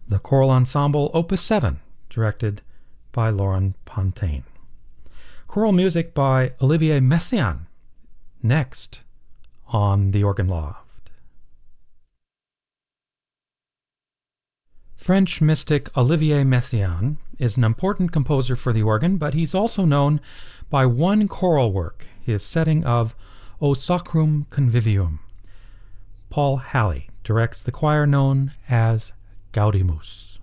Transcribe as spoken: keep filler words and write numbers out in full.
The Choral Ensemble, Opus seven, directed by Lauren Pontaine. Choral music by Olivier Messiaen, next on The Organ Loft. French mystic Olivier Messiaen is an important composer for the organ, but he's also known by one choral work, his setting of O Sacrum Convivium. Paul Halley directs the choir known as Gaudimus.